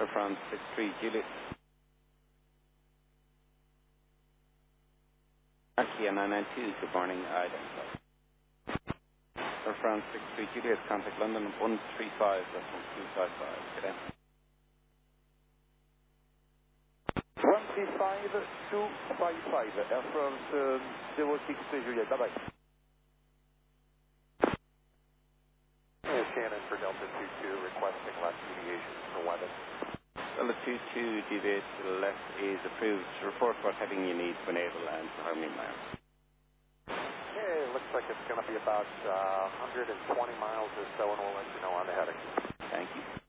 Air France 63 Juliet. Kia 992, good morning. Identify. Air France 63 Juliet, contact London 135, that's 1255. Good day. 135-255, Air France 06 Juliet, bye-bye. Shannon for Delta 22, requesting left deviation for weather. Delta 22, deviate to the left is approved. Report what heading you need for naval and for how many miles. Okay, looks like it's going to be about 120 miles or so, and we'll let you know on the heading. Thank you.